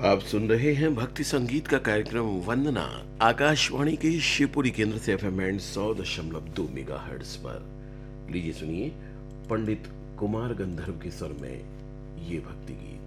आप सुन रहे हैं भक्ति संगीत का कार्यक्रम वंदना आकाशवाणी के शिवपुरी केंद्र से एफएम बैंड 100.2 मेगाहर्ट्ज पर। लीजिए सुनिए पंडित कुमार गंधर्व के स्वर में ये भक्ति गीत।